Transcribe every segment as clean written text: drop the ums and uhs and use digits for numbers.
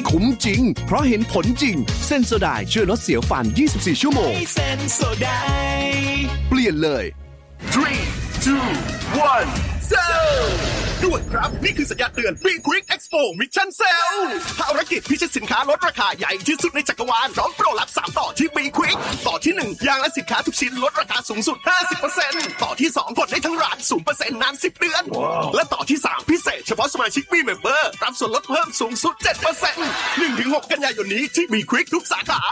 คุ้มจริงเพราะเห็นผลจริงเซนโซไดช่วยลดเสียวฟัน24 ชั่วโมงเซนโซไดเปลี่ยนเลย3 2 1 Goด่วนครับนี่คือสัญญาณเตือน Be Quick Expo Mission Sale ภารกิจพิชิตสินค้าลดราคาใหญ่ที่สุดในจักรวาลพร้อมโปรลับ3ต่อที่ Be Quick ต่อที่1ยางและสินค้าทุกชิ้นลดราคาสูงสุด 50% ต่อที่2กดได้ทั้งร้าน 0% นาน10 เดือน และต่อที่3พิเศษเฉพาะสมาชิก Be Member รับส่วนลดเพิ่มสูงสุด 7% 1-6 กันยายนนี้ที่ Be Quick ทุกสาขา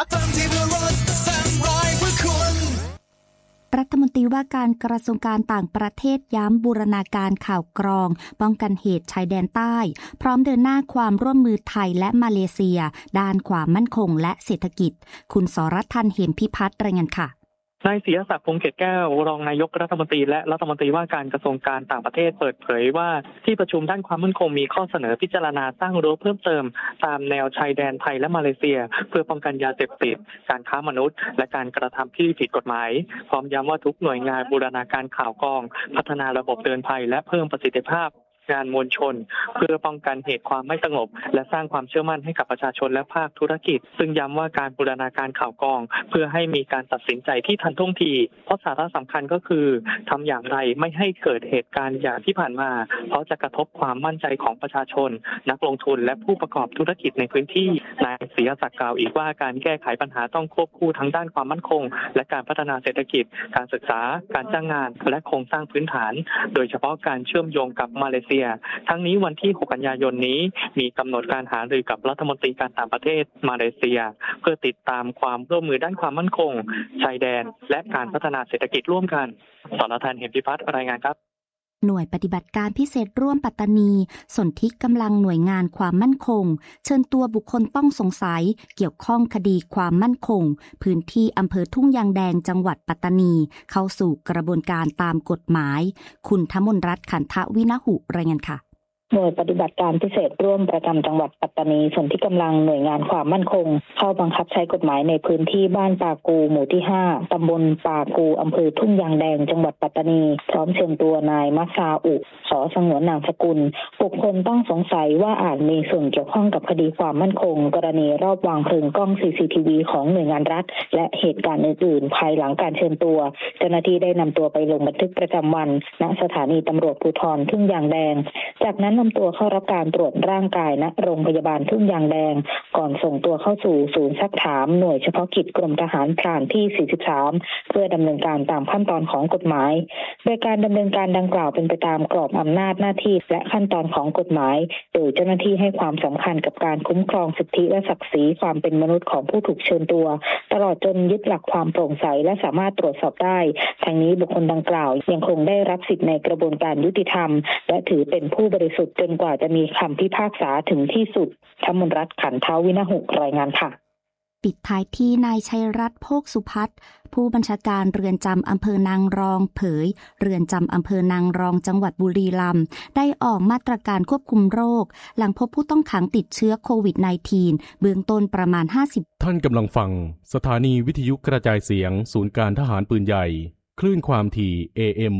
รัฐมนตรีว่าการกระทรวงการต่างประเทศย้ำบูรณาการข่าวกรองป้องกันเหตุชายแดนใต้พร้อมเดินหน้าความร่วมมือไทยและมาเลเซียด้านความมั่นคงและเศรษฐกิจคุณสรทันเหมพิพัฒน์รายงานค่ะนายศิรศักดิ์ พงษ์เขตแก้วรองนายกรัฐมนตรีและรัฐมนตรีว่าการกระทรวงการต่างประเทศเปิดเผยว่าที่ประชุมด้านความมั่นคงมีข้อเสนอพิจารณาสร้างรั้วเพิ่มเติมตามแนวชายแดนไทยและมาเลเซียเพื่อป้องกันยาเสพติดการค้ามนุษย์และการกระทำที่ผิดกฎหมายพร้อมย้ำว่าทุกหน่วยงานบูรณาการข่าวกรองพัฒนาระบบเตือนภัยและเพิ่มประสิทธิภาพงานมวลชนเพื่อป้องกันเหตุความไม่สงบและสร้างความเชื่อมั่นให้กับประชาชนและภาคธุรกิจซึ่งย้ำว่าการบูรณาการข่าวกรองเพื่อให้มีการตัดสินใจที่ทันท่วงทีเพราะสาระสำคัญก็คือทำอย่างไรไม่ให้เกิดเหตุการณ์อย่างที่ผ่านมาเพราะจะกระทบความมั่นใจของประชาชนนักลงทุนและผู้ประกอบธุรกิจในพื้นที่นายศิรศักดิ์กล่าวอีกว่าการแก้ไขปัญหาต้องควบคู่ทั้งด้านความมั่นคงและการพัฒนาเศรษฐกิจการศึกษาการจ้างงานและโครงสร้างพื้นฐานโดยเฉพาะการเชื่อมโยงกับมาเลเซียทั้งนี้วันที่6 กันยายนนี้มีกำหนดการหารือกับรัฐมนตรีการต่างประเทศมาเลเซียเพื่อติดตามความร่วมมือด้านความมั่นคงชายแดนและการพัฒนาเศรษฐกิจร่วมกันสรทัน เหมพิพัฒน์รายงานครับหน่วยปฏิบัติการพิเศษร่วมปัตตานีสนธิกำลังหน่วยงานความมั่นคงเชิญตัวบุคคลต้องสงสัยเกี่ยวข้องคดีความมั่นคงพื้นที่อำเภอทุ่งยางแดงจังหวัดปัตตานีเข้าสู่กระบวนการตามกฎหมายคุณธมนรัตน์ขันทวินหุรายงานค่ะหน่วยปฏิบัติการพิเศษร่วมประจำจังหวัดปัตตานีส่วนที่กำลังหน่วยงานความมั่นคงเข้าบังคับใช้กฎหมายในพื้นที่บ้านปากูหมู่ที่5ตำบลปากูอำเภอทุ่งยางแดงจังหวัดปัตตานีพร้อมเชิญตัวนายมัสซาอุสสงวนนามสกุลบุคคลต้องสงสัยว่าอาจมีส่วนเกี่ยวข้องกับคดีความมั่นคงกรณีรอบวางเพลิงกล้อง CCTV ของหน่วยงานรัฐและเหตุการณ์อื่นๆภายหลังการเชิญตัวเจ้าหน้าที่ได้นำตัวไปลงบันทึกประจำวันณสถานีตำรวจภูธรทุ่งยางแดงจากนั้นนำตัวเข้ารับการตรวจร่างกายณโรงพยาบาลทุ่งยางแดงก่อนส่งตัวเข้าสู่ศูนย์ซักถามหน่วยเฉพาะกิจกรมทหารพรานที่43เพื่อดำเนินการตามขั้นตอนของกฎหมายโดยการดำเนินการดังกล่าวเป็นไปตามกรอบอำนาจหน้าที่และขั้นตอนของกฎหมายโดยเจ้าหน้าที่ให้ความสำคัญกับการคุ้มครองสิทธิและศักดิ์ศรีความเป็นมนุษย์ของผู้ถูกเชิญตัวตลอดจนยึดหลักความโปร่งใสและสามารถตรวจสอบได้ทั้งนี้บุคคลดังกล่าวยังคงได้รับสิทธิในกระบวนการยุติธรรมและถือเป็นผู้บริสุทธิ์จนกว่าจะมีคำพิพากษาถึงที่สุดธมนรัตน์ขันทวินหุรายงานค่ะปิดท้ายที่นายชัยรัตน์โภคสุพัฒน์ผู้บัญชาการเรือนจำอำเภอนางรองเผยเรือนจำอำเภอนางรองจังหวัดบุรีรัมย์ได้ออกมาตรการควบคุมโรคหลังพบผู้ต้องขังติดเชื้อโควิด -19 เบื้องต้นประมาณ50 ท่านกำลังฟังสถานีวิทยุกระจายเสียงศูนย์การทหารปืนใหญ่คลื่นความถี่ AM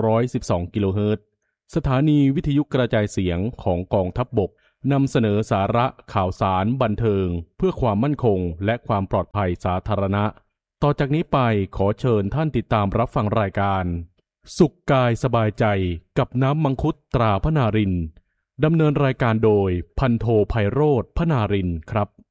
612 กิโลเฮิรตซ์สถานีวิทยุกระจายเสียงของกองทัพบกนำเสนอสาระข่าวสารบันเทิงเพื่อความมั่นคงและความปลอดภัยสาธารณะต่อจากนี้ไปขอเชิญท่านติดตามรับฟังรายการสุขกายสบายใจกับน้ำมังคุดตราพนารินดำเนินรายการโดยพันโทไพโรจน์พนารินครับ